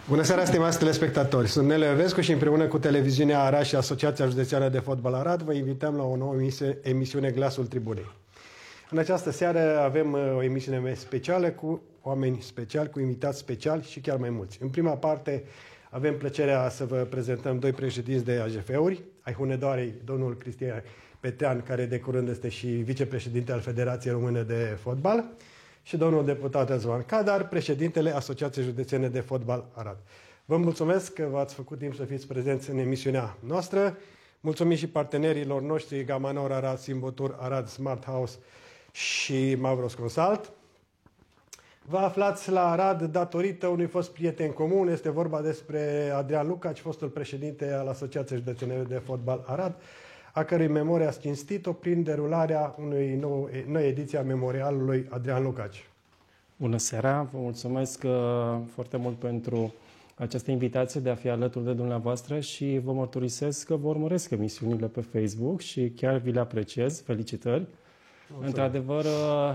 Bună seara, stimați telespectatori! Sunt Nelu Evescu și împreună cu Televiziunea Arad și Asociația Județeană de Fotbal Arad vă invităm la o nouă emisiune Glasul Tribunei. În această seară avem o emisiune specială cu oameni speciali, cu invitați speciali și chiar mai mulți. În prima parte avem plăcerea să vă prezentăm doi președinți de AJF-uri, ai Hunedoarei, domnul Cristian Petrean, care de curând este și vicepreședinte al Federației Române de Fotbal, și domnul deputat Răzvan Cadar, președintele Asociației Județene de Fotbal Arad. Vă mulțumesc că v-ați făcut timp să fiți prezenți în emisiunea noastră. Mulțumim și partenerilor noștri, Gamanor Arad, Simbotur Arad, Smart House și Mavros Consult. Vă aflați la Arad datorită unui fost prieten comun. Este vorba despre Adrian Lucaci, fostul președinte al Asociației Județene de Fotbal Arad, a cărui memorie a cinstit-o prin derularea unei noi ediții a memorialului Adrian Lucaci. Bună seara! Vă mulțumesc foarte mult pentru această invitație de a fi alături de dumneavoastră și vă mărturisesc că vă urmăresc emisiunile pe Facebook și chiar vi le apreciez. Felicitări! Mulțumesc. Într-adevăr,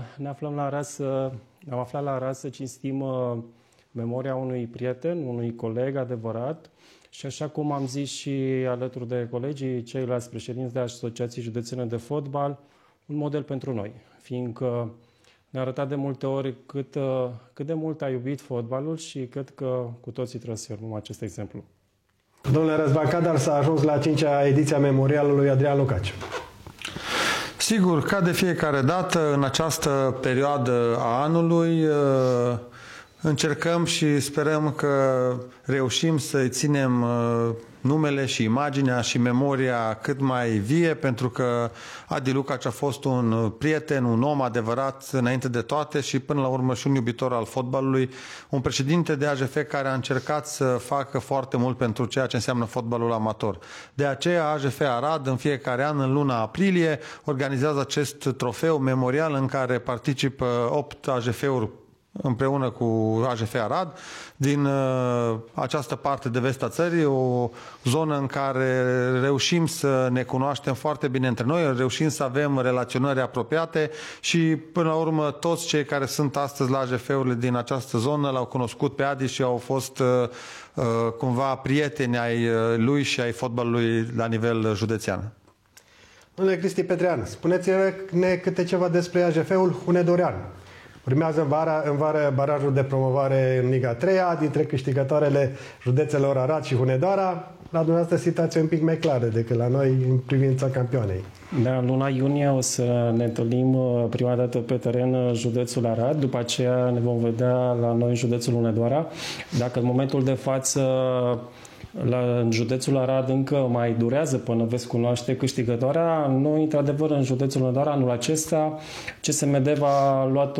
am aflat la Arad să cinstim memoria unui prieten, unui coleg adevărat. Și așa cum am zis și alături de colegii, ceilalți președinți de Asociații Județene de Fotbal, un model pentru noi, fiindcă ne-a arătat de multe ori cât de mult a iubit fotbalul și cred că cu toții trebuie să urmăm acest exemplu. Domnule Răzvan Cadar, s-a ajuns la 5-a ediție a memorialului Adrian Lucaci. Sigur, ca de fiecare dată, în această perioadă a anului, încercăm și sperăm că reușim să-i ținem numele și imaginea și memoria cât mai vie, pentru că Adi Lucaci a fost un prieten, un om adevărat înainte de toate și până la urmă și un iubitor al fotbalului, un președinte de AJF care a încercat să facă foarte mult pentru ceea ce înseamnă fotbalul amator. De aceea AJF Arad în fiecare an, în luna aprilie, organizează acest trofeu memorial în care participă 8 AJF-uri împreună cu AJF Arad, din această parte de vest a țării, o zonă în care reușim să ne cunoaștem foarte bine între noi, reușim să avem relaționări apropiate și, până la urmă, toți cei care sunt astăzi la AJF-urile din această zonă l-au cunoscut pe Adi și au fost cumva prieteni ai lui și ai fotbalului la nivel județean. Domnule Cristi Petrean, spuneți-ne câte ceva despre AJF-ul Hunedorean. Urmează în vară barajul de promovare în Liga 3-a, dintre câștigătoarele județelor Arad și Hunedoara. La dumneavoastră situație un pic mai clară decât la noi în privința campioanei. Da, în luna iunie o să ne întâlnim prima dată pe teren județul Arad, după aceea ne vom vedea la noi județul Hunedoara. Dacă în momentul de față în județul Arad încă mai durează până veți cunoaște câștigătoarea, noi, într-adevăr, în județul Hunedoara, anul acesta, CSMD a luat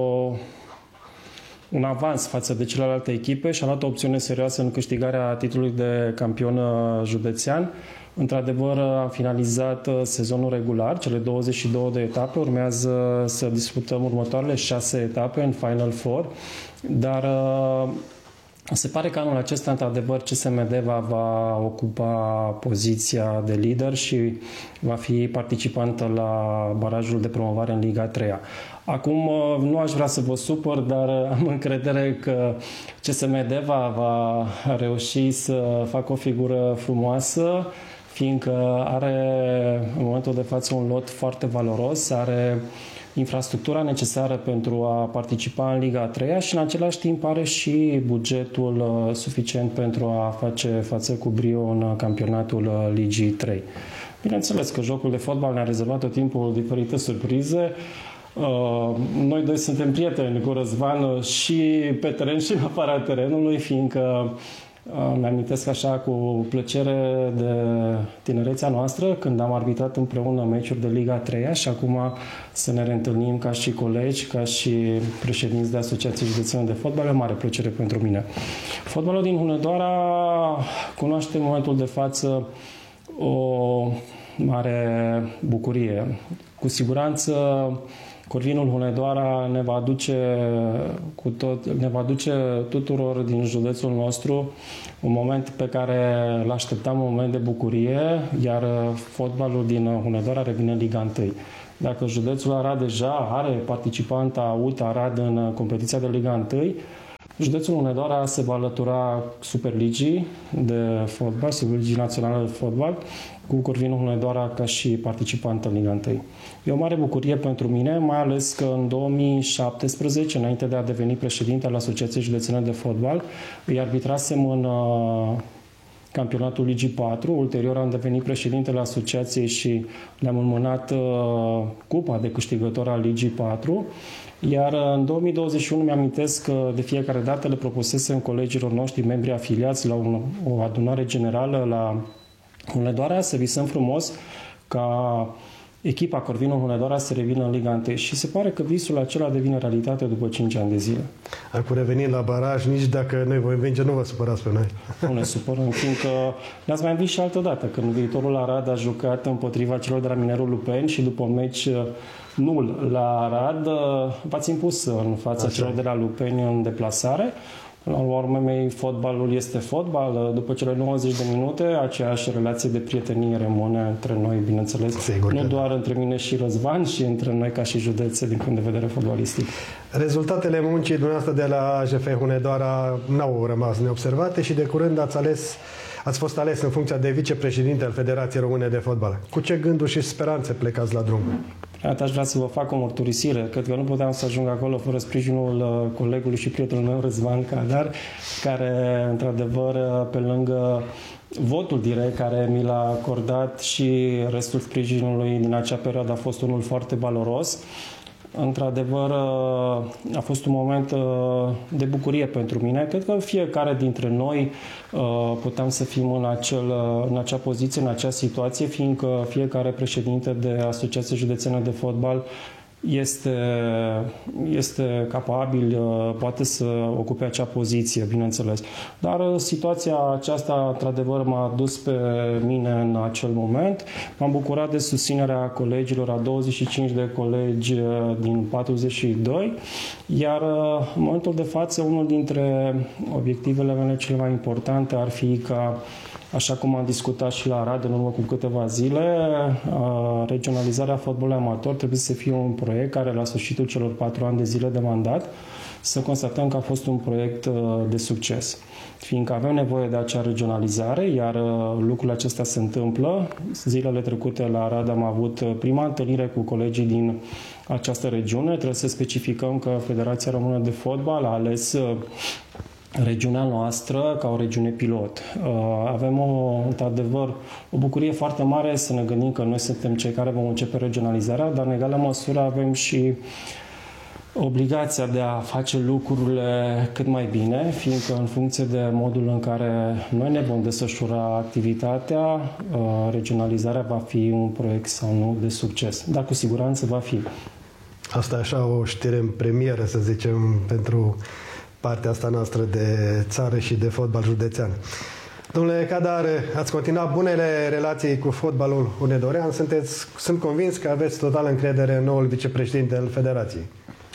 un avans față de celelalte echipe și a luat o opțiune serioasă în câștigarea titlului de campion județean. Într-adevăr, am finalizat sezonul regular, cele 22 de etape, urmează să disputăm următoarele 6 etape în Final Four, dar se pare că anul acesta, într-adevăr, CSMD va ocupa poziția de lider și va fi participantă la barajul de promovare în Liga 3-a. Acum, nu aș vrea să vă supăr, dar am încredere că CSMD va reuși să facă o figură frumoasă, fiindcă are, în momentul de față, un lot foarte valoros, are infrastructura necesară pentru a participa în Liga 3-a și în același timp are și bugetul suficient pentru a face față cu brio în campionatul Ligii 3. Bineînțeles că jocul de fotbal ne-a rezervat tot timpul diferite surprize. Noi doi suntem prieteni cu Răzvan și pe teren și în afara terenului, fiindcă îmi amintesc așa cu plăcere de tinerețea noastră când am arbitrat împreună meciuri de Liga 3-a și acum să ne reîntâlnim ca și colegi, ca și președinți de Asociații Județene de Fotbal, e o mare plăcere pentru mine. Fotbalul din Hunedoara cunoaște în momentul de față o mare bucurie. Cu siguranță Corvinul Hunedoara ne va aduce tuturor din județul nostru un moment pe care îl așteptam, un moment de bucurie, iar fotbalul din Hunedoara revine în Liga 1. Dacă județul Arad deja are participanta UTA Arad în competiția de Liga 1, Județul Hunedoara se va alătura Superligii de fotbal, Superligii Naționale de Fotbal, cu Corvinul Hunedoara ca și participant în Liga 1. E o mare bucurie pentru mine, mai ales că în 2017, înainte de a deveni președinte al Asociației Județene de Fotbal, îi arbitrasem în campionatul Ligii 4. Ulterior am devenit președintele asociației și le-am înmânat cupa de câștigător al Ligii 4. Iar în 2021 mi-amintesc că de fiecare dată le propusesem colegilor noștri, membri afiliați, la o adunare generală la Hunedoara, să visăm frumos ca echipa Corvinul Hunedoara să revină în Liga 1 și se pare că visul acela devine realitate după 5 ani de zile. Acum revenind la baraj, nici dacă noi vom învinge, nu vă supărați pe noi. Nu ne supărăm, fiindcă ne-ați mai învins și altă dată, când viitorul Arad a jucat împotriva celor de la Minerul Lupeni și după un meci nul la Arad, v-ați impus în fața celor de la Lupeni în deplasare. La urmă, fotbalul este fotbal. După cele 90 de minute, aceeași relație de prietenie rămâne între noi, bineînțeles. Sigur, nu doar între mine și Răzvan, și între noi ca și județe din punct de vedere fotbalistic. Rezultatele muncii dumneavoastră de la AJF Hunedoara n-au rămas neobservate și de curând ați fost ales în funcția de vicepreședinte al Federației Române de Fotbal. Cu ce gânduri și speranțe plecați la drum? Aș vrea să vă fac o mărturisire. Cred că nu puteam să ajung acolo fără sprijinul colegului și prietenul meu, Răzvan Cadar, care, într-adevăr, pe lângă votul direct care mi l-a acordat și restul sprijinului din acea perioadă a fost unul foarte valoros. Într-adevăr, a fost un moment de bucurie pentru mine. Cred că fiecare dintre noi puteam să fim în acea poziție, în acea situație, fiindcă fiecare președinte de Asociație Județeană de Fotbal este capabil, poate să ocupe acea poziție, bineînțeles. Dar situația aceasta, într-adevăr, m-a dus pe mine în acel moment. M-am bucurat de susținerea colegilor, a 25 de colegi din 42, iar în momentul de față, unul dintre obiectivele mele cele mai importante ar fi ca, așa cum am discutat și la Arad în urmă cu câteva zile, regionalizarea fotbalului amator trebuie să fie un proiect care, la sfârșitul celor 4 ani de zile de mandat, să constatăm că a fost un proiect de succes. Fiindcă avem nevoie de acea regionalizare, iar lucrul acesta se întâmplă. Zilele trecute la Arad am avut prima întâlnire cu colegii din această regiune. Trebuie să specificăm că Federația Română de Fotbal a ales regiunea noastră ca o regiune pilot. Avem într-adevăr o bucurie foarte mare să ne gândim că noi suntem cei care vom începe regionalizarea, dar în egală măsură avem și obligația de a face lucrurile cât mai bine, fiindcă în funcție de modul în care noi ne vom desfășura activitatea, regionalizarea va fi un proiect sau nu de succes, dar cu siguranță va fi. Asta e așa o știre în premieră, să zicem, pentru partea asta noastră de țară și de fotbal județean. Domnule Cadar, ați continuat bunele relații cu fotbalul hunedorean. Sunt convins că aveți total încredere în noul vicepreședinte al Federației.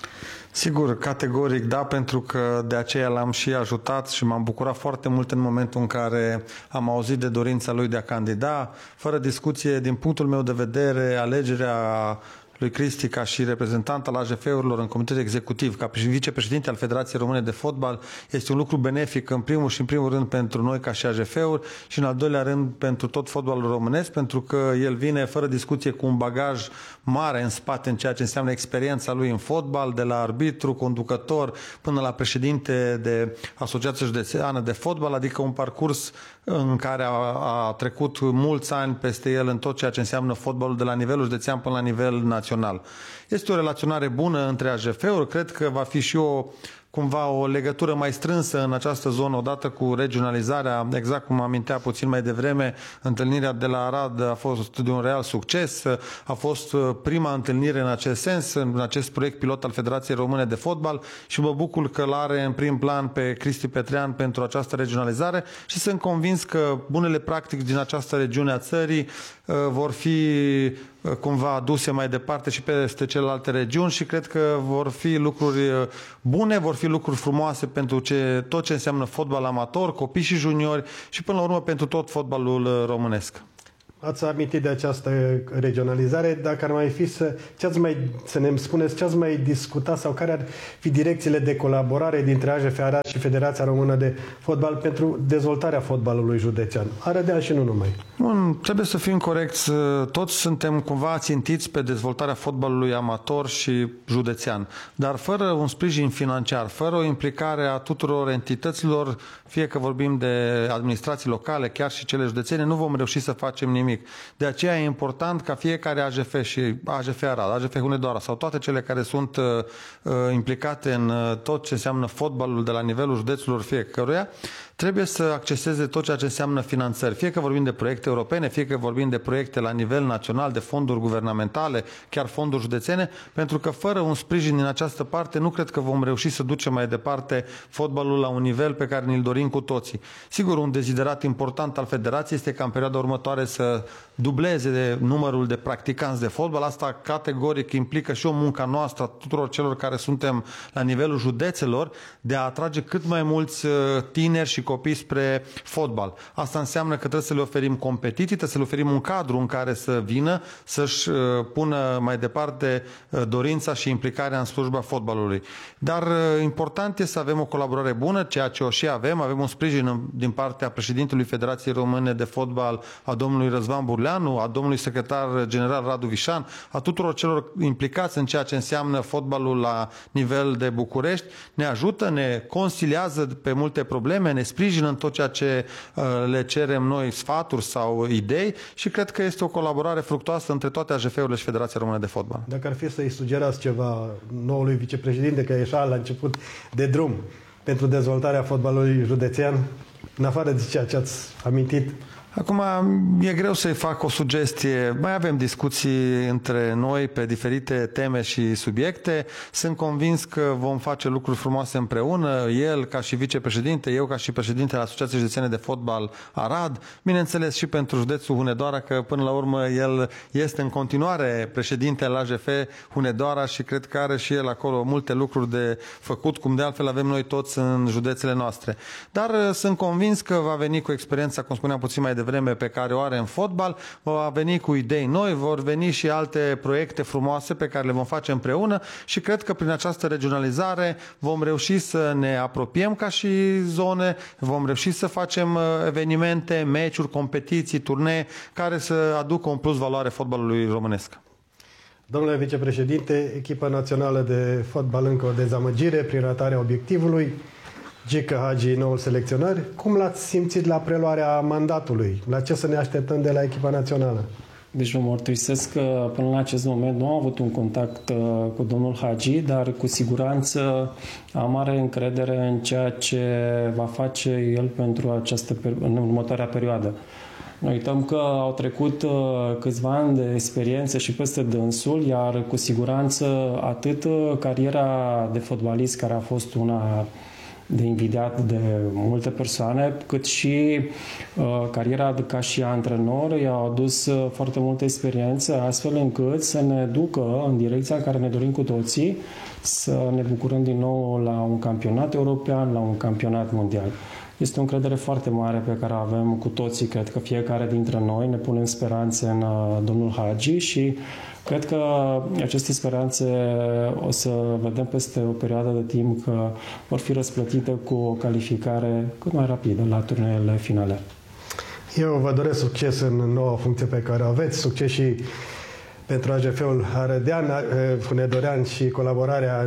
Sigur, categoric da, pentru că de aceea l-am și ajutat și m-am bucurat foarte mult în momentul în care am auzit de dorința lui de a candida. Fără discuție, din punctul meu de vedere, alegerea lui Cristi ca și reprezentant al AJF-urilor în comitetul executiv, ca vicepreședinte al Federației Române de Fotbal, este un lucru benefic în primul și în primul rând pentru noi ca și AJF-uri și în al doilea rând pentru tot fotbalul românesc, pentru că el vine fără discuție cu un bagaj mare în spate în ceea ce înseamnă experiența lui în fotbal, de la arbitru, conducător, până la președinte de Asociația Județeană de Fotbal, adică un parcurs în care a trecut mulți ani peste el în tot ceea ce înseamnă fotbalul de la nivelul județean până la nivel național. Este o relaționare bună între AJF-uri, cred că va fi și cumva o legătură mai strânsă în această zonă odată cu regionalizarea, exact cum amintea puțin mai devreme, întâlnirea de la Arad a fost de un real succes, a fost prima întâlnire în acest sens, în acest proiect pilot al Federației Române de Fotbal și mă bucur că l-are în prim plan pe Cristi Petrean pentru această regionalizare și sunt convins că bunele practici din această regiune a țării vor fi cumva aduse mai departe și peste celelalte regiuni și cred că vor fi lucruri bune, vor fi lucruri frumoase pentru tot ce înseamnă fotbal amator, copii și juniori și până la urmă pentru tot fotbalul românesc. ați amintit de această regionalizare, dacă ar mai fi să ne spuneți ce ați mai discutat sau care ar fi direcțiile de colaborare dintre AJF Arad și Federația Română de Fotbal pentru dezvoltarea fotbalului județean. Arădean și nu numai. Bun, trebuie să fim corecți. Toți suntem cumva țintiți pe dezvoltarea fotbalului amator și județean, dar fără un sprijin financiar, fără o implicare a tuturor entităților, fie că vorbim de administrații locale, chiar și cele județene, nu vom reuși să facem nimic. De aceea e important ca fiecare AJF și AJF Arad, AJF Hunedoara sau toate cele care sunt implicate în tot ce înseamnă fotbalul de la nivelul județelor fiecăruia, trebuie să acceseze tot ceea ce înseamnă finanțări. Fie că vorbim de proiecte europene, fie că vorbim de proiecte la nivel național, de fonduri guvernamentale, chiar fonduri județene, pentru că fără un sprijin din această parte nu cred că vom reuși să ducem mai departe fotbalul la un nivel pe care ni-l dorim cu toții. Sigur, un deziderat important al federației este ca în perioada următoare să dubleze numărul de practicanți de fotbal. Asta categoric implică și o muncă noastră a tuturor celor care suntem la nivelul județelor de a atrage cât mai mulți tineri și copii spre fotbal. Asta înseamnă că trebuie să le oferim competiții, trebuie să le oferim un cadru în care să vină, să-și pună mai departe dorința și implicarea în slujba fotbalului. Dar important este să avem o colaborare bună, ceea ce o și avem. Avem un sprijin din partea președintelui Federației Române de Fotbal, a domnului Răzvan Burleanu, a domnului secretar general Radu Vișan, a tuturor celor implicați în ceea ce înseamnă fotbalul la nivel de București. Ne ajută, ne consiliază pe multe probleme, ne sprijină în tot ceea ce le cerem noi, sfaturi sau idei, și cred că este o colaborare fructuoasă între toate AJF-urile și Federația Română de Fotbal. Dacă ar fi să-i sugerați ceva noului vicepreședinte, că e așa la început de drum pentru dezvoltarea fotbalului județean, în afară de ceea ce ați amintit? Acum, e greu să-i fac o sugestie. Mai avem discuții între noi pe diferite teme și subiecte. Sunt convins că vom face lucruri frumoase împreună. El ca și vicepreședinte, eu ca și președintele Asociației Județene de Fotbal Arad. Bineînțeles și pentru județul Hunedoara, că până la urmă el este în continuare președintele AJF Hunedoara și cred că are și el acolo multe lucruri de făcut, cum de altfel avem noi toți în județele noastre. Dar sunt convins că va veni cu experiența, cum spuneam puțin mai devreme, pe care o are în fotbal, va veni cu idei noi, vor veni și alte proiecte frumoase pe care le vom face împreună și cred că prin această regionalizare vom reuși să ne apropiem ca și zone, vom reuși să facem evenimente, meciuri, competiții, turnee care să aducă un plus valoare fotbalului românesc. Domnule vicepreședinte, echipa națională de fotbal încă o dezamăgire prin ratarea obiectivului. Gică Hagi, noul selecționar, cum l-ați simțit la preluarea mandatului? La ce să ne așteptăm de la echipa națională? Deci vă mărturisesc că până la acest moment nu am avut un contact cu domnul Hagi, dar cu siguranță am mare încredere în ceea ce va face el pentru în următoarea perioadă. Ne uităm că au trecut câțiva ani de experiență și peste dânsul, iar cu siguranță atât cariera de fotbalist, care a fost una de invidiat de multe persoane, cât și cariera ca și antrenor i-a adus foarte multă experiență, astfel încât să ne ducă în direcția în care ne dorim cu toții, să ne bucurăm din nou la un campionat european, la un campionat mondial. Este o încredere foarte mare pe care o avem cu toții. Cred că fiecare dintre noi ne punem speranțe în domnul Hagi și cred că aceste speranțe o să vedem peste o perioadă de timp că vor fi răsplătite cu o calificare cât mai rapidă la turneele finale. Eu vă doresc succes în noua funcție pe care o aveți, succes și pentru AJF-ul Arădean, Hunedorean și colaborarea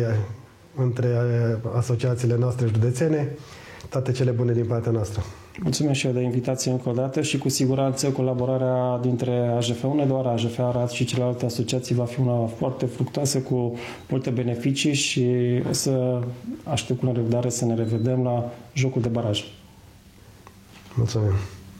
între asociațiile noastre județene. Toate cele bune din partea noastră. Mulțumesc și eu de invitație încă o dată și cu siguranță colaborarea dintre AJF Hunedoara, AJF Arad și celelalte asociații va fi una foarte fructoasă cu multe beneficii și o să aștept cu nerăbdare să ne revedem la jocul de baraj. Mulțumim.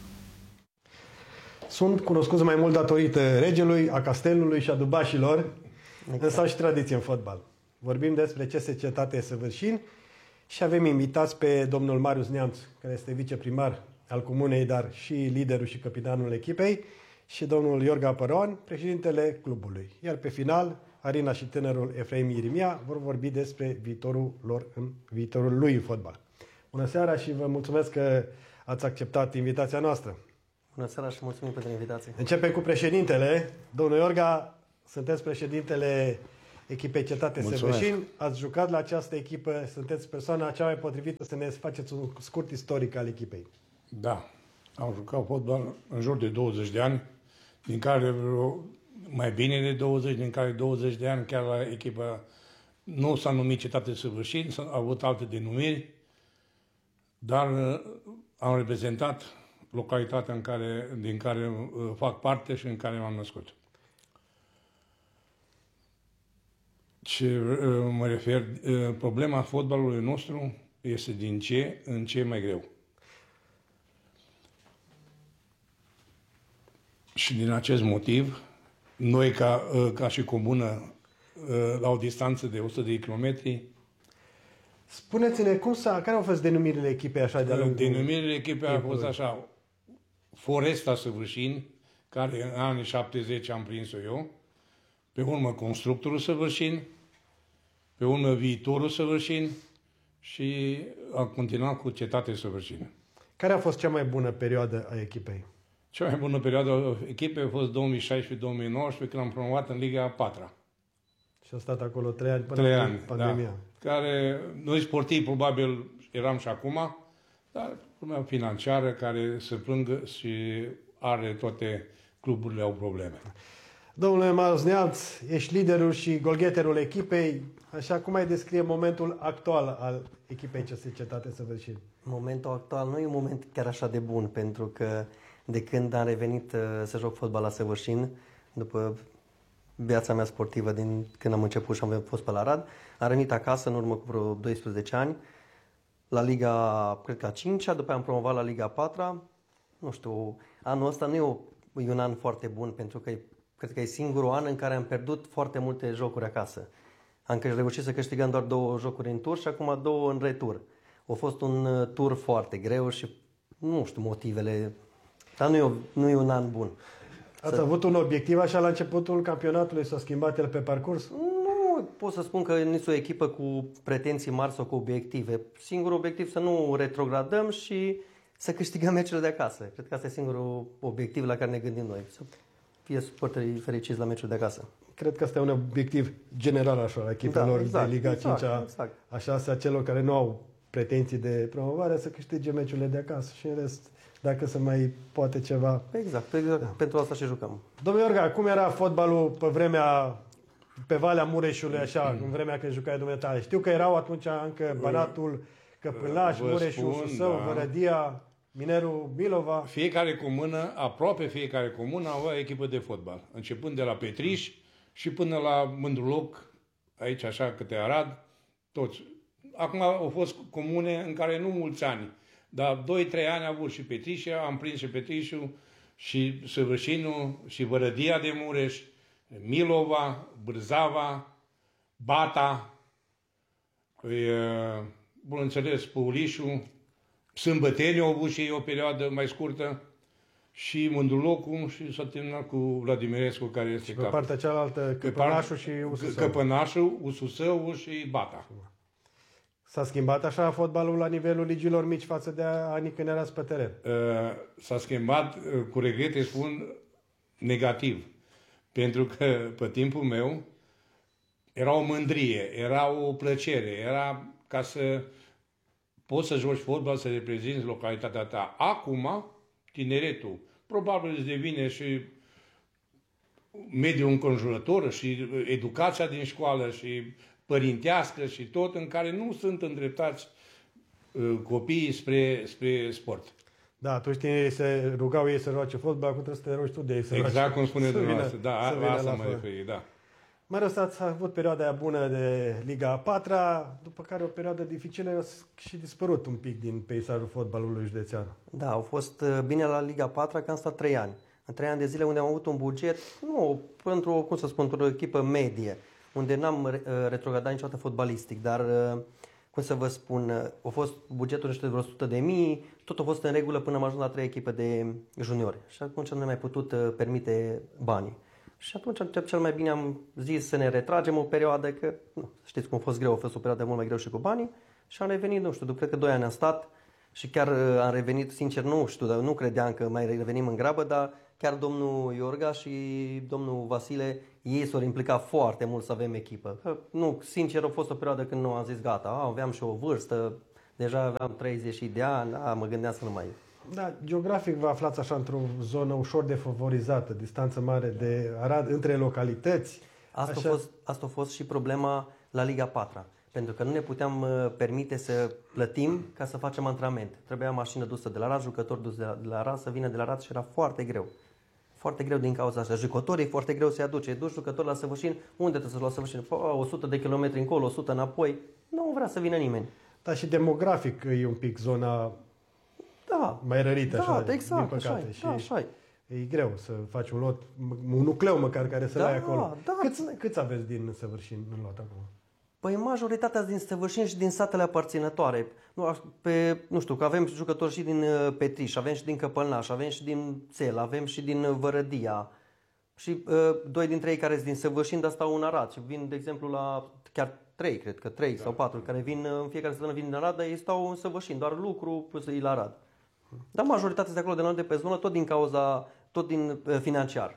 Sunt cunoscuți mai mult datorită regelui, a castelului și a dubașilor, însă au și tradiție în fotbal. Vorbim despre CS Cetate Săvârșin și avem invitați pe domnul Marius Neamț, care este viceprimar al comunei, dar și liderul și capitanul echipei, și domnul Iorga Păroan, președintele clubului. Iar pe final, Arina și tânărul Efraim Irimia vor vorbi despre viitorul lui în fotbal. Bună seara și vă mulțumesc că ați acceptat invitația noastră. Bună seara și mulțumim pentru invitație. Începem cu președintele. Domnul Iorga, sunteți președintele echipei Cetate Săvârșini. Ați jucat la această echipă, sunteți persoana cea mai potrivită să ne faceți un scurt istoric al echipei. Da, am jucat fotbal în jur de 20 de ani, din care mai bine de 20, din care 20 de ani chiar la echipă nu s-a numit Cetate Săvârșini, s-au avut alte denumiri, dar am reprezentat localitatea din care fac parte și în care m-am născut. Ce mă refer, problema fotbalului nostru este din ce în ce mai greu. Și din acest motiv, noi ca și comună, la o distanță de 100 de kilometri. Spuneți-ne, care au fost denumirile echipei așa de-a lungul? Denumirile echipei au fost așa: Foresta Săvârșini, care în anii 70 am prins-o eu, pe urmă Constructorul Săvârșini, pe urmă Viitorul Săvârșini și a continuat cu Cetate Săvârșini. Care a fost cea mai bună perioadă a echipei? Cea mai bună perioadă a echipei a fost 2016-2019, când am promovat în Liga a 4-a. Și a stat acolo 3 ani până 3 ani, pandemia. Da. Care noi sportivi probabil eram și acum, dar lumea financiară care se plângă și are toate cluburile au probleme. Domnule Marius Neamț, ești liderul și golgheterul echipei. Așa, cum ai descrie momentul actual al echipei CS Cetate Săvârșini? Momentul actual nu e un moment chiar așa de bun, pentru că de când am revenit să joc fotbal la Săvârșini, după viața mea sportivă din când am început și am fost pe la Arad, am revenit acasă în urmă cu vreo 12 ani, la Liga, cred că a 5-a, după am promovat la Liga 4-a. Nu știu, anul ăsta nu e un an foarte bun, pentru că cred că e singurul an în care am pierdut foarte multe jocuri acasă. Am reușit să câștigăm doar 2 jocuri în tur și acum 2 în retur. A fost un tur foarte greu și nu știu motivele, dar nu e un an bun. Ați avut un obiectiv așa la începutul campionatului? S-a schimbat el pe parcurs? Nu pot să spun că nici o echipă cu pretenții mari sau cu obiective. Singurul obiectiv să nu retrogradăm și să câștigăm meciurile de acasă. Cred că asta e singurul obiectiv la care ne gândim noi. Să fie suporterii fericiți la meciul de acasă. Cred că asta e un obiectiv general așa la echipelor de Liga 5 a 6-a, celor care nu au pretenții de promovare, să câștige meciurile de acasă și în rest, dacă se mai poate ceva. Exact. Da. Pentru asta și jucăm. Domnul Iorga, cum era fotbalul pe Valea Mureșului, așa, în vremea când jucai dumneavoastră? Știu că erau atunci încă Banatul, Căpânaș, Mureșul, Susău, Vărădia, Minerul Milova. Aproape fiecare comună avea echipă de fotbal, începând de la Petriș și până la Mândruloc, aici așa câte Arad, toți. Acum au fost comune în care nu mulți ani, dar 2-3 ani a avut și Petrișa, am prins și Petrișul, și Săvârșinul, și Vărădia de Mureș, Milova, Bârzava, Bata, bineînțeles, Păulișul, Sâmbăteniu au avut și ei o perioadă mai scurtă, și Mândrulocul, și s-a terminat cu Vladimirescu, care este și pe partea cealaltă, Căpănașul și Ususău. Căpănașul, Ususău și Bata. S-a schimbat așa fotbalul la nivelul ligilor mici față de anii când erați pe teren? S-a schimbat, cu regrete spun, negativ. Pentru că pe timpul meu era o mândrie, era o plăcere, era ca să poți să joci fotbal, să reprezinți localitatea ta. Acum, tineretul, probabil îți devine și mediul înconjurător și educația din școală și părintească și tot, în care nu sunt îndreptați copiii spre sport. Da, atunci tinerii se rugau ei să joace fotbal, acum trebuie să te rogi tu de ei să exact joace. Cum spuneți dumneavoastră, da, la asta mă referi, da. Marius, ați avut perioada aia bună de Liga a 4-a, după care o perioadă dificilă și dispărut un pic din peisajul fotbalului județean. Da, au fost bine la Liga 4 că am stat 3 ani. În 3 ani de zile unde am avut un buget, pentru o echipă medie, unde n-am retrogradat niciodată fotbalistic, dar, cum să vă spun, a fost bugetul de vreo 100.000, tot a fost în regulă până am ajuns la 3 echipe de juniori. Și atunci nu ne-am mai putut permite banii. Și atunci cel mai bine am zis să ne retragem o perioadă, că știți cum a fost greu, a fost o perioadă mult mai greu și cu banii, și am revenit, nu știu, cred că 2 ani am stat Și chiar am revenit, sincer, nu știu, dar nu credeam că mai revenim în grabă, dar chiar domnul Iorga și domnul Vasile, ei s-au implicat foarte mult să avem echipă. Că, nu, sincer, a fost o perioadă când nu am zis gata, aveam și o vârstă, deja aveam 30 de ani, mă gândeam să nu mai... Da, geografic vă aflați așa într-o zonă ușor defavorizată, distanță mare de Arad, între localități. Asta a fost și problema la Liga 4, pentru că nu ne puteam permite să plătim ca să facem antrenament. Trebuia mașină dusă de la Arad, jucători dus de la Arad, să vină de la Arad și era foarte greu. Foarte greu din cauza asta. Jucătorii foarte greu să-i aduce. Duci jucători la Săvârșin, unde trebuie să-l la Săvârșin? 100 de kilometri încolo, 100 înapoi. Nu vrea să vină nimeni. Dar și demografic e un pic zona mai rărită, așa, exact, din păcate. așa e greu să faci un nucleu măcar care să-l ai acolo. Câți aveți din Săvârșin în lot acum? Păi majoritatea din Săvârșin și din satele aparținătoare. Nu știu, că avem jucători și din Petriș, avem și din Căpălnaș, avem și din Țel, avem și din Vărădia. Și doi dintre ei care sunt din Săvârșin, dar stau în Arad. Și vin, de exemplu, chiar trei, cred că trei sau patru, care vin în fiecare săptămână vin din Arad, dar ei stau în Săvârșin, doar lucru plus ei la Arad. Dar majoritatea de acolo de noi de pe zonă, tot din financiar.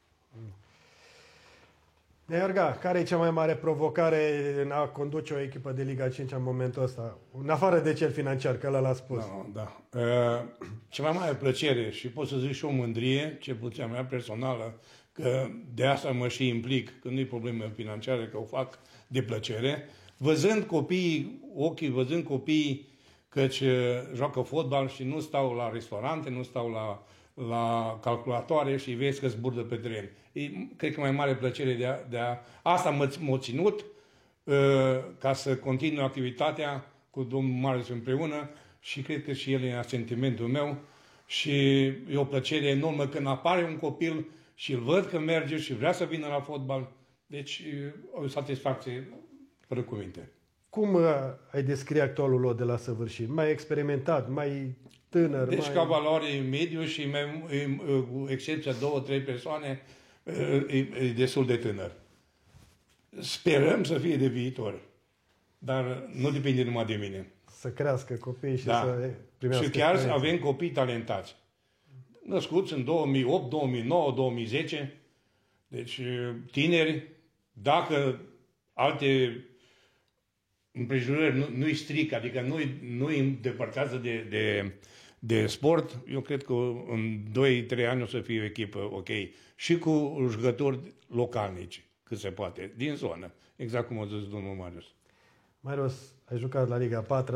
Iorga, care e cea mai mare provocare în a conduce o echipă de Liga 5 în momentul ăsta? În afară de cel financiar, că ăla l-a spus. Da. Cea mai mare plăcere și pot să zic și o mândrie, cel puțin a mea personală, că de asta mă și implic, că nu e problemă financiară, că o fac de plăcere, văzând copiii căci joacă fotbal și nu stau la restaurante, nu stau la calculatoare și vezi că zburdă pe teren. Cred că mai mare plăcere asta m-a ținut ca să continui activitatea cu domnul Marius împreună și cred că și el e sentimentul meu și e o plăcere enormă când apare un copil și îl văd că merge și vrea să vină la fotbal. Deci o satisfacție fără cuvinte. Cum ai descrie actualul lot de la Săvârșin? Mai experimentat, mai tânăr? Deci ca valoare mediu și cu excepția 2-3 persoane e destul de tânăr. Sperăm să fie de viitor, dar nu depinde numai de mine. Să crească copiii și să primească și chiar experiență. avem copii talentați. Născuți în 2008, 2009, 2010. Deci tineri, dacă alte împrejurări nu-i stric, adică nu-i îndepărtează de sport, eu cred că în 2-3 ani o să fie o echipă ok. Și cu jucători localnici, cât se poate, din zonă. Exact cum a zis domnul Marius. Marius, ai jucat la Liga 4,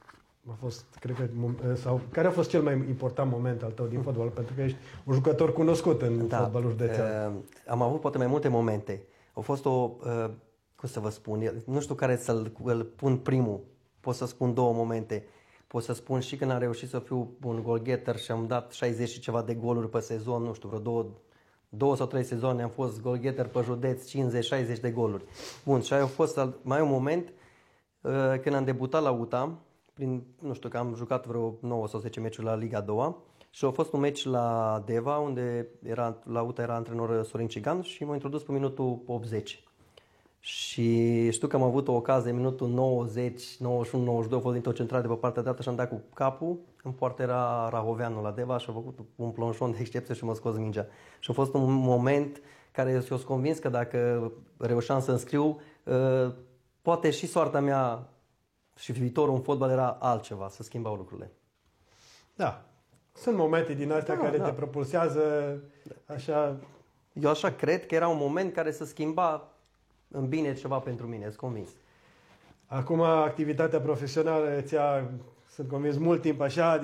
care a fost cel mai important moment al tău din fotbal? Pentru că ești un jucător cunoscut în fotbalul județean. Am avut poate mai multe momente. A fost cum să vă spun, nu știu care să-l pun primul. Pot să spun două momente. Pot să spun și când am reușit să fiu un goalgetter și am dat 60 și ceva de goluri pe sezon, nu știu, vreo două sau trei sezoane am fost goalgetter pe județ, 50-60 de goluri. Bun, și a fost mai un moment când am debutat la UTA, nu știu, că am jucat vreo 9 sau 10 meciuri la Liga 2 și a fost un meci la Deva, unde la UTA era antrenor Sorin Cigan și m-a introdus pe minutul 80. Și știu că am avut o ocazie în minutul 90, 91, 92, a fost dintr-o centrală de pe partea dreaptă și am dat cu capul. În poartă era Rahoveanu la Deva și a făcut un plonșon de excepție și m-a scos mingea. Și a fost un moment care eu sunt convins că dacă reușeam să înscriu, poate și soarta mea și viitorul în fotbal era altceva, să schimbau lucrurile. Da. Sunt momente din astea care te propulsează așa... Eu așa cred că era un moment care să schimba în bine ceva pentru mine, sunt convins. Acum, activitatea profesională sunt convins, mult timp așa,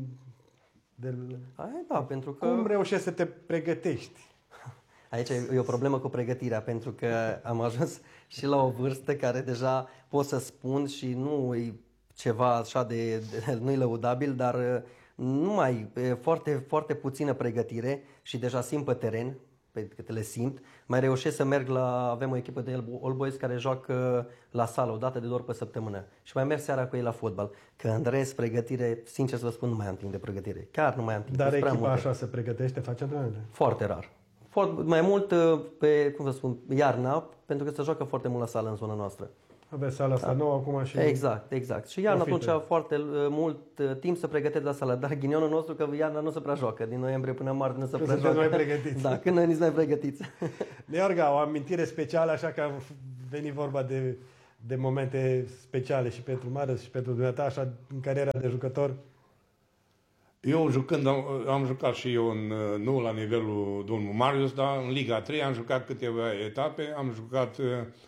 pentru că... Cum reușești să te pregătești? Aici e o problemă cu pregătirea, pentru că am ajuns și la o vârstă care deja pot să spun și nu e ceva așa nu-i lăudabil, dar foarte, foarte puțină pregătire și deja simt pe teren, pe cât le simt, mai reușesc să merg avem o echipă de All Boys care joacă la sală o dată de 2 ori pe săptămână și mai merg seara cu ei la fotbal. Că în rest, pregătire, sincer să vă spun, nu mai am timp de pregătire. Chiar nu mai am timp. Dar echipa așa se pregătește, face antrenamente? Foarte rar. Mai mult pe, iarna, pentru că se joacă foarte mult la sală în zona noastră. Aveți sala asta nouă acum și... Exact. Și Iarna atunci a foarte mult timp să pregătește la sală, dar ghinionul nostru că Iarna nu se prea joacă, din noiembrie până în martie nu se prea joacă. Mai pregătiți. Da, când noi nici mai pregătiți. Neorga, o amintire specială, așa că a venit vorba de momente speciale și pentru Marius și pentru dumneata, așa, în cariera de jucător. Eu jucând, am jucat și eu nu la nivelul domnului Marius, dar în Liga 3 am jucat câteva etape, am jucat,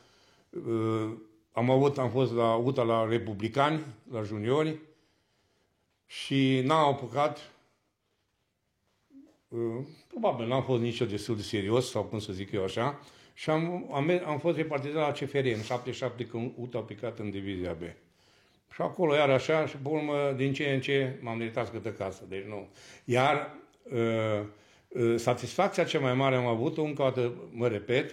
am fost la UTA la Republicani, la juniori și n-am apucat, probabil n-am fost nici eu destul de serios, sau cum să zic eu așa, și am fost repartizat la CFR în 77 când UTA a picat în divizia B. Și acolo iar așa și pe urmă din ce în ce m-am meritat câtă casă, deci nu. Iar satisfacția cea mai mare am avut-o, încă o dată mă repet,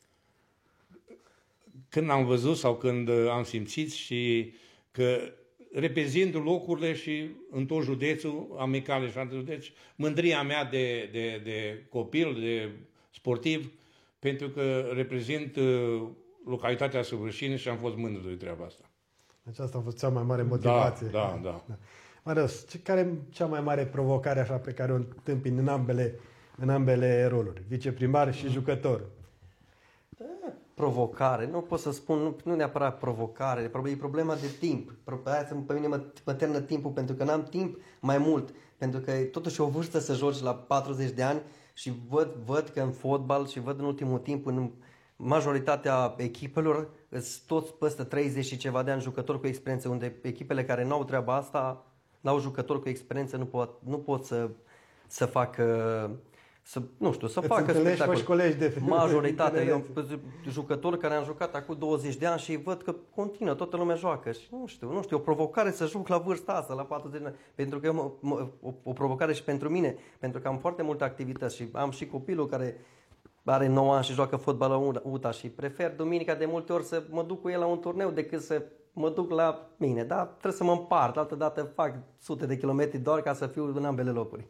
când am văzut sau când am simțit și că reprezint locurile și în tot județul, amicale și alte județ, mândria mea de copil, de sportiv, pentru că reprezint localitatea Săvârșini și am fost mândru de treaba asta. Deci asta a fost cea mai mare motivație. Da. Marius, care e cea mai mare provocare așa pe care o întâmpini în ambele roluri? Viceprimar și jucător. Provocare, nu pot să spun, nu neapărat provocare, e problema de timp. Pe mine mă termină timpul pentru că n-am timp mai mult, pentru că e totuși o vârstă să joci la 40 de ani și văd că în fotbal și văd în ultimul timp în majoritatea echipelor sunt toți peste 30 și ceva de ani jucători cu experiență, unde echipele care n-au treaba asta, n-au jucători cu experiență, nu pot să facă să facă spectacol. Majoritatea, eu jucători care am jucat acum 20 de ani și văd că continuă, toată lumea joacă și nu știu, o provocare să joc la vârsta asta, la 40 de ani, pentru că o provocare și pentru mine, pentru că am foarte multe activități și am și copilul care are 9 ani și joacă fotbal la UTA și prefer duminica de multe ori să mă duc cu el la un turneu decât să mă duc la mine, dar trebuie să mă împart, altă dată fac sute de kilometri doar ca să fiu în ambele locuri.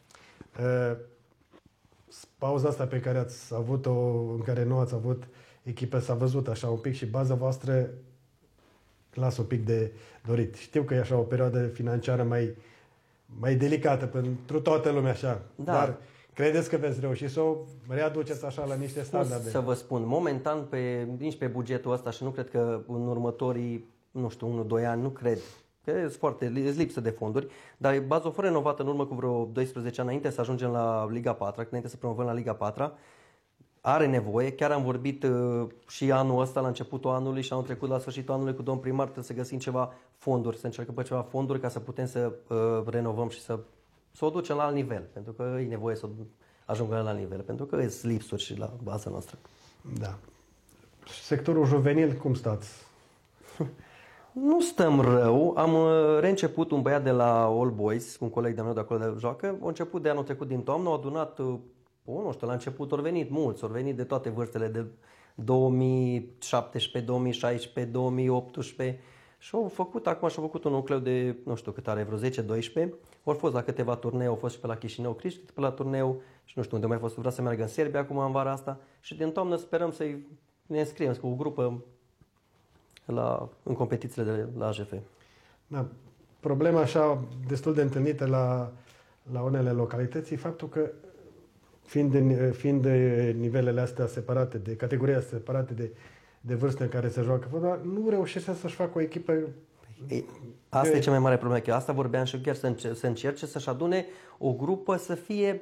Pauza asta pe care ați avut-o, în care nu ați avut echipă, s-a văzut așa un pic și baza voastră lasă un pic de dorit. Știu că e așa o perioadă financiară mai delicată pentru toată lumea așa, dar credeți că veți reuși să o readuceți așa la niște standarde? Să vă spun, momentan nici pe bugetul ăsta și nu cred că în următorii, 1-2 ani, nu cred. Că e lipsă de fonduri, dar Bazov a fost renovată în urmă cu vreo 12 ani înainte să ajungem la Liga 4, înainte să promovăm la Liga 4. Are nevoie, chiar am vorbit și anul ăsta, la începutul anului și anul trecut, la sfârșitul anului, cu domn primar, trebuie să găsim ceva fonduri, să încercăm pe ceva fonduri ca să putem să renovăm și să o ducem la alt nivel, pentru că e nevoie să ajungem la alt nivel, pentru că sunt lipsuri și la baza noastră. Da. Sectorul juvenil, cum stați? Nu stăm rău. Am reînceput un băiat de la All Boys, un coleg de-a meu de acolo de joacă. A început de anul trecut din toamnă, au adunat, la început au venit mulți, au venit de toate vârstele, de 2017, 2016, 2018 și au făcut un nucleu de, nu știu cât are, vreo 10-12. Au fost la câteva turnee, au fost și pe la Chișinău, Criști, pe la turneu și nu știu unde mai fost, vrea să meargă în Serbia acum în vara asta și din toamnă sperăm să ne înscriem cu o grupă în competițiile de la AJF. Da. Problema așa destul de întâlnită la unele localități e faptul că fiind nivelele astea separate, de categoria separate de vârstă în care se joacă fotbal, nu reușește să-și facă o echipă. Asta e cea mai mare problemă. Că asta vorbeam și chiar să încerce să-și adune o grupă să fie,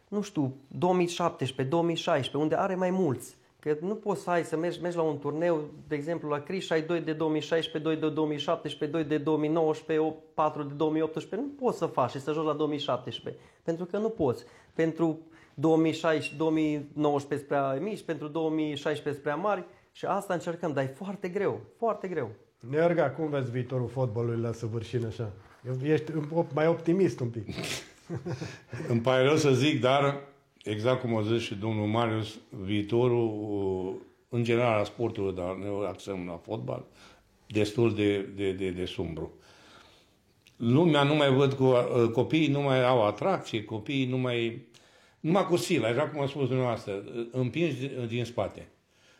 2017, 2016, unde are mai mulți. Că nu poți să mergi la un turneu, de exemplu la Criș, ai 2 de 2016, 2 de 2017, 2 de 2019, 4 de 2018. Nu poți să faci și să joci la 2017, pentru că nu poți. Pentru 2019 prea mici, pentru 2016 prea mari și asta încercăm, dar e foarte greu, foarte greu. Neorga, cum vezi viitorul fotbalului la Săvârșini așa? Ești mai optimist un pic. Îmi pare rău să zic, dar exact cum a zis și domnul Marius, viitorul, în general, a sportului, dar ne axăm la fotbal, destul de sumbru. Lumea nu mai văd copiii nu mai au atracție, copiii numai cu sila, așa cum a spus dumneavoastră, împingi din spate.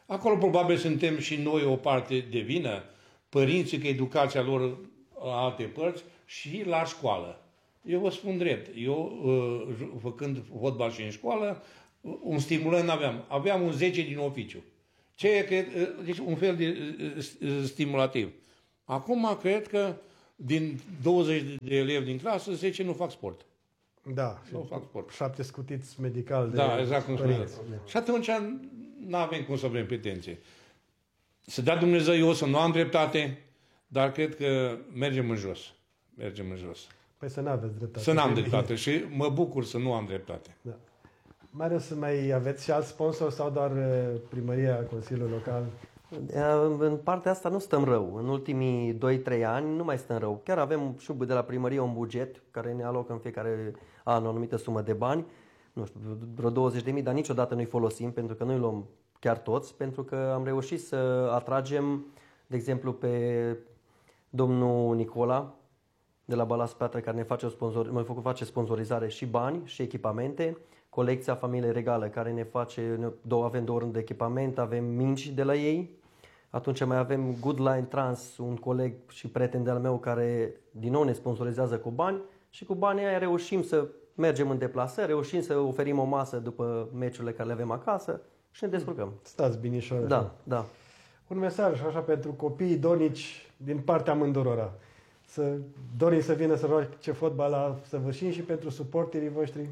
Acolo probabil suntem și noi o parte de vină, părinții, că educația lor la alte părți și la școală. Eu vă spun drept, eu făcând fotbal și în școală, un stimulant aveam. Aveam un 10 din oficiu. Deci un fel de stimulativ. Acum cred că din 20 de elevi din clasă, 10 nu fac sport. Da, nu fac sport. 7 scutiți medical de Da, exact cum spuneați. părinți. Și atunci nu avem cum să avem pretenții. Să dea Dumnezeu eu să nu am dreptate, dar cred că mergem în jos. Mergem în jos. Păi să nu aveți dreptate. Să n-am dreptate și mă bucur să nu am dreptate. Da. Marius, mai aveți și alți sponsori sau doar primăria, Consiliul Local? În partea asta nu stăm rău. În ultimii 2-3 ani nu mai stăm rău. Chiar avem și de la primărie un buget care ne alocă în fiecare an o anumită sumă de bani. Nu știu, vreo 20.000, dar niciodată nu-i folosim pentru că noi luăm chiar toți, pentru că am reușit să atragem, de exemplu, pe domnul Nicola de la Balas Piatră, care ne face sponsorizare și bani și echipamente. Colecția Familiei Regală, care ne face, avem 2 rând de echipament, avem mingi de la ei. Atunci mai avem Good Line Trans, un coleg și prieten de-al meu care din nou ne sponsorizează cu bani și cu banii aia reușim să mergem în deplasări, reușim să oferim o masă după meciurile care le avem acasă și ne descurcăm. Stați binișor. Da, da. Un mesaj așa pentru copiii donici din partea amândurora. Doriți să vină să joace fotbal la Săvârșin și pentru suporterii voștri?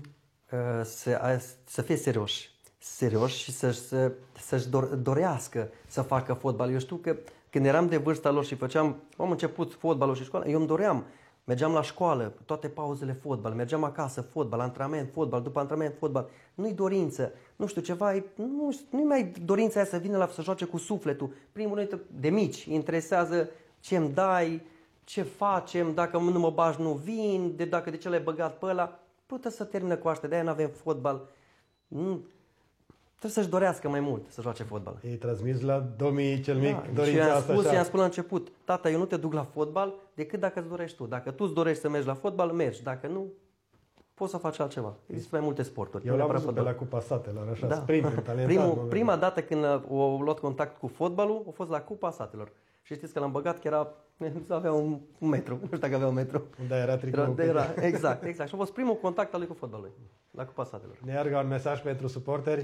Să fie serioși și să-și dorească să facă fotbal. Eu știu că când eram de vârsta lor și am început fotbalul și școala, eu îmi doream. Mergeam la școală, toate pauzele fotbal, mergeam acasă, fotbal, antrenament, fotbal, după antrenament, fotbal. Nu-i dorință, nu știu, nu-i mai dorința aia să vină să joace cu sufletul. Primul rând, de mici, interesează ce îmi dai, ce facem, dacă nu mă bagi nu vin, dacă de ce l-ai băgat pe ăla. Putea să termină cu asta, de-aia nu avem fotbal. Trebuie să-și dorească mai mult să joace fotbal. Ei transmis la domnii cel mic și dorința asta. I-am spus la început, tata, eu nu te duc la fotbal decât dacă îți dorești tu. Dacă tu îți dorești să mergi la fotbal, mergi. Dacă nu, poți să faci altceva. Există mai multe sporturi. Eu l-am văzut pe la Cupa Satelor, așa, sprint, talentat. Prima dată când au luat contact cu fotbalul, a fost la Cupa Satelor. Și știți că l-am băgat, că avea un metru. Nu știu dacă avea un metru. Da, era tricoul. Exact. Și a fost primul contact al lui cu fotbalul, la Cupa Satelor. Nearga, un mesaj pentru suporteri?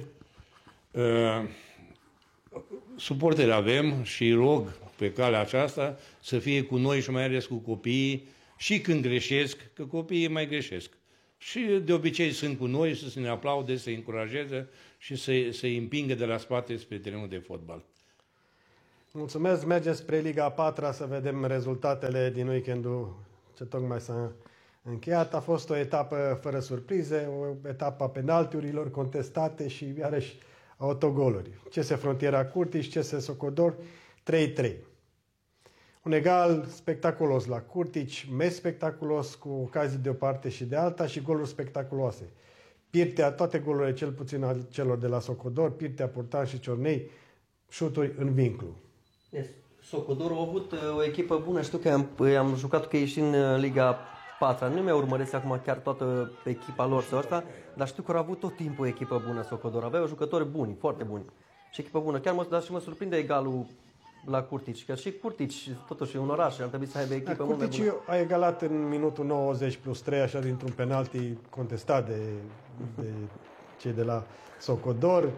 Suporteri avem și rog pe calea aceasta să fie cu noi și mai ales cu copiii și când greșesc, că copiii mai greșesc. Și de obicei sunt cu noi să ne aplaude, să-i încurajeze și să-i împingă de la spate spre terenul de fotbal. Mulțumesc, mergem spre Liga a 4-a să vedem rezultatele din weekendul ce tocmai s-a încheiat. A fost o etapă fără surprize, o etapă a penaltiurilor contestate și iarăși autogoluri. CS Frontiera Curtici, CS Socodor 3-3. Un egal spectaculos la Curtici, meci spectaculos cu ocazii de o parte și de alta și goluri spectaculoase. Pirtea, toate golurile, cel puțin al celor de la Socodor, Pirtea, Purtan și Ciornei, șuturi în vinclu. Yes. Socodorul a avut o echipă bună, știu că am jucat cu ei și în Liga 4. Nu mi-a urmăresc acum chiar toată echipa lor sau asta, dar știu că au avut tot timpul o echipă bună Socodor. Aveau jucători buni, foarte buni. Și echipă bună. Chiar mă surprinde egalul la Curtici, că și Curtici, totuși e un oraș, ar trebui să aibă echipă mult mai bună. Curtici a egalat în minutul 90 plus 3, așa dintr-un penalti contestat de cei de la Socodor.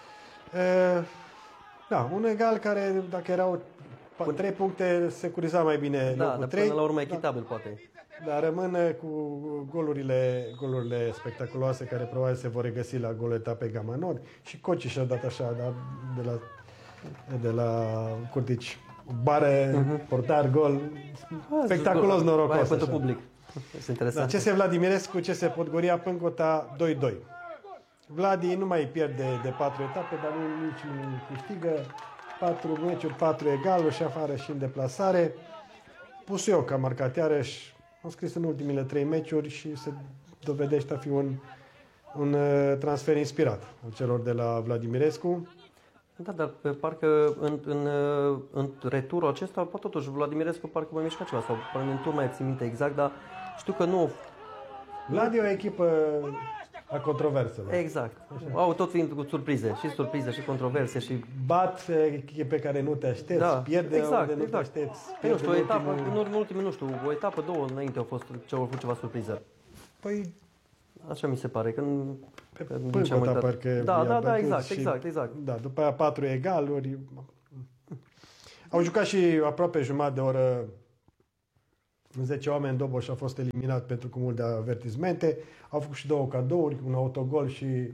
Da, un egal care, dacă erau 3 puncte, securiza mai bine locul 3. Până la urmă echitabil, poate. Dar rămâne cu golurile spectaculoase care probabil se vor regăsi la golul etapei Gama Nord. Și Coci și-a dat așa, dar de la Curtici. Bare, portar, gol. Spectaculos, norocos. Pentru public. Este interesant. CS Vladimirescu, CS Podgoria, Pâncota 2-2. Vladi nu mai pierde de 4 etape, dar nici nu câștigă. 4 meciuri, 4 egaluri și afară și în deplasare. Pusioc a marcat iarăși, a scris în ultimile 3 meciuri și se dovedește a fi un transfer inspirat al celor de la Vladimirescu. Da, dar parcă în returul acesta, totuși Vladimirescu parcă mai mișca ceva, sau în tur mai țin minte exact, dar știu că nu... Vlad e o echipă A controverselor. Exact. Au tot fiind cu surprize și controverse și... Bat echipe care nu te aștepți, Da, pierde exact, unde nu te exact. aștepți. Păi nu știu, o Pierde etapă, ultimul- în ultimul, nu știu, o etapă, două înainte au fost ceva surpriză. Păi, Așa mi se pare, când... pe din ce am Pârgota uitat. parcă Da, i-a da, da, bătut exact, și- exact. Da, după aia 4 egaluri. Au jucat și aproape jumătate de oră. 10 oameni, Doboș a fost eliminat pentru cumul de avertismente. Au făcut și 2 cadouri, un autogol și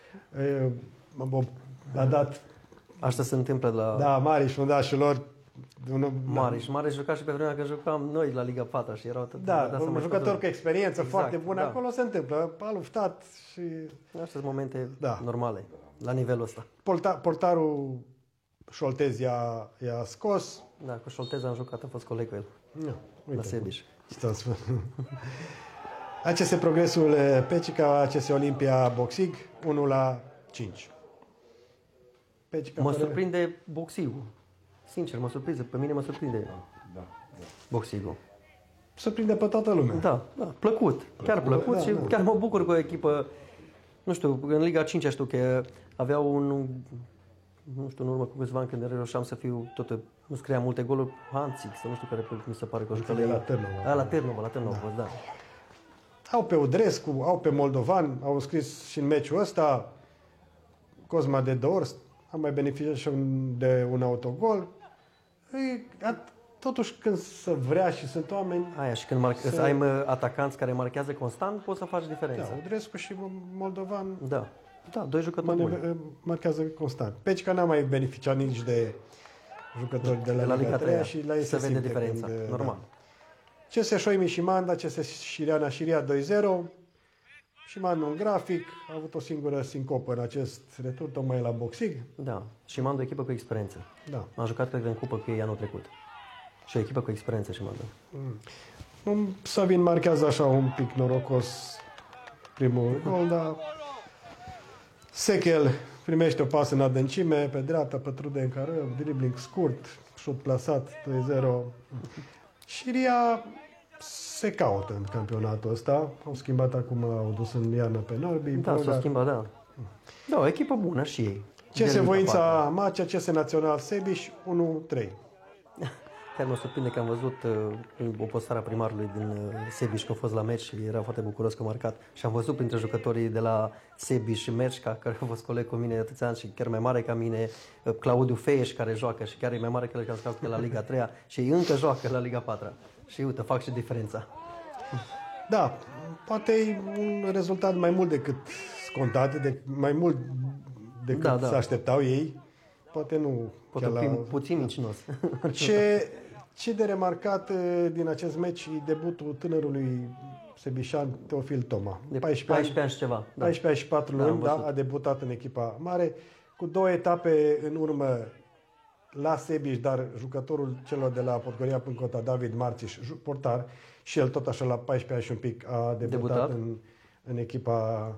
a dat, Asta se întâmplă de la da, Mariș, fundașilor. Mariș juca și pe vremea când jucam noi la Liga 4 și erau tot... Da, un jucător cu experiență Exact, foarte bună. da. Acolo se întâmplă. A luptat și Astea sunt momente Da. normale, la nivelul ăsta. portarul Șoltez i-a scos. Da, cu Șoltez am jucat, am fost coleg cu el, Nu, la uite. Sebiș. ACS Progresul Pecica, ACS Olimpia Boxig, 1-5. Pecica Mă fără- surprinde boxigul. Sincer, mă surprinde. Pe mine mă surprinde boxigul. surprinde pe toată lumea. Da, plăcut. Chiar plăcut da, și da. chiar mă bucur cu o echipă. Nu știu, în Liga 5 știu că aveau nu știu, în urmă cu câțiva ani când reușeam să fiu nu scria multe goluri, Hanțig, să nu știu care mi se pare că o jucă de la Târnova. La Târnova, da. Au pe Udrescu, au pe Moldovan, au scris și în meciul ăsta Cosma de Dors, am mai beneficiat și de un autogol. Totuși când se vrea și sunt oameni, Aia, și când să ai atacanți care marchează constant, poți să faci diferența. da, Udrescu și Moldovan Da. Da, doi jucători buni. marchează constant. Pecica n-a mai beneficiat nici de jucători de la Liga 3 și la ei se vede simte diferența, când, normal. Da. CS Șoimi și Manda, CS Șiriana Șiria 2-0. Și Mandu un grafic, a avut o singură sincopă în acest retur, tocmai la boxing. Da, și Mandu o echipă cu experiență. Da. Am jucat, cred, în cupă cu ei anul trecut. Și o echipă cu experiență și Mandu. Sabin marchează așa un pic norocos primul gol, dar Sechel primește o pasă în adâncime, pe dreapta, pătrude în carău, dribbling scurt, șut plasat, 2-0. Șiria se caută în campionatul ăsta. Au schimbat acum, au dus în iarnă pe Norbi. Da, s-a schimbat, da. Da, o echipă bună și ei. CS Voința Macea, CS Național Sebiș, 1-3. Chiar mă surprinde că am văzut o postare a primarului din Sebiș că a fost la meci și era foarte bucuros că a marcat. Și am văzut printre jucătorii de la Sebiș și Merșca, care a fost coleg cu mine atâția ani și chiar mai mare ca mine, Claudiu Feieș, care joacă și chiar e mai mare că el, că a jucat la Liga 3 și ei încă joacă la Liga 4 Și uite, fac și diferența. Da, poate e un rezultat mai mult decât scontat, mai mult decât Da. se așteptau ei. Poate nu Poate chiar fi puțin mincinos. Ce de remarcat din acest meci e debutul tânărului sebișan Teofil Toma. De 14 ani și ceva. Da. 14 ani și 4 luni, am văzut. a debutat în echipa mare, cu 2 etape în urmă la Sebiș, dar jucătorul celor de la Podgoria Pâncota, David Marțiș, portar, și el tot așa la 14 ani și un pic a debutat. În echipa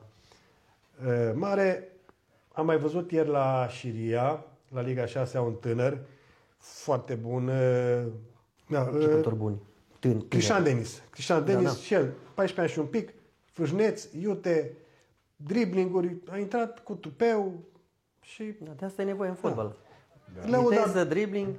mare. Am mai văzut ieri la Șiria, la Liga 6, un tânăr foarte bun. Jucători buni. Cristian Denis. Cristian Denis Da. și el, 14 ani și un pic, fâșneț, iute, driblinguri, a intrat cu tupeu și Da, de asta e nevoie în fotbal. lăudabil, dribbling.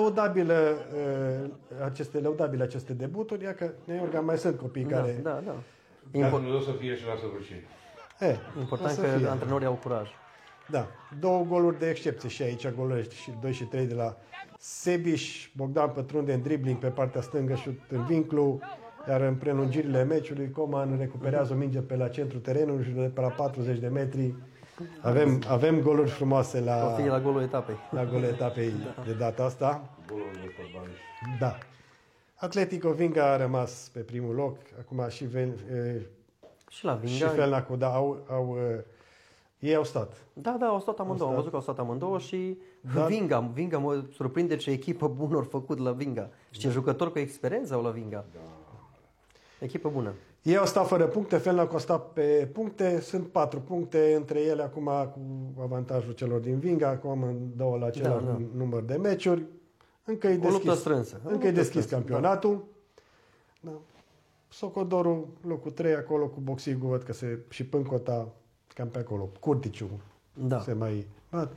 lăudabile aceste debuturi, ia că Neorga mai sunt copii care... Da. Dar Dumnezeu să fie și la săvârșire. Important o să că fie. antrenorii au curaj. Da, 2 goluri de excepție și aici, goluri și 2 și 3 de la Sebiș, Bogdan pătrunde în dribbling pe partea stângă, șut în vinclu, iar în prelungirile meciului Coman recuperează o minge pe la centrul terenului și de pe la 40 de metri. Avem goluri frumoase O fie la golul etapei. la golul etapei de data asta. Da. Atletico Vinga a rămas pe primul loc, acum și Și la și Vinga. Felnacu, da, ei au stat. Da, au stat amândouă. Am văzut că au stat amândouă și Da. Vinga mă surprinde ce echipă bună au făcut la Vinga. Și ce jucători cu experiență au la Vinga. Echipă bună. Ei au stat fără puncte, Felnacu a stat pe puncte, sunt 4 puncte între ele acum cu avantajul celor din Vinga, acum amândouă la același număr de meciuri. Încă e O luptă deschis, strânsă. încă e deschis campionatul. Da. Socodorul, locul 3 acolo cu Boxigu, văd că și Pâncota cam pe acolo. Curticiu Da. se mai bat.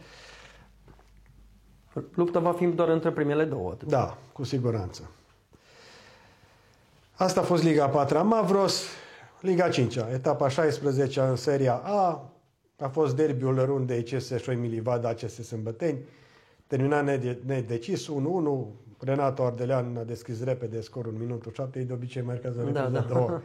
Lupta va fi doar între primele două. Atât. Da, cu siguranță. Asta a fost Liga 4 Mavros, Liga 5 etapa 16 în Seria A. A fost derbiul Runde ECS Șoimi Livada, ACS Sâmbăteni. Terminat nedecis, 1-1. Renato Ardelean a deschis repede scorul în minutul 7. De obicei marchează repede Da. două.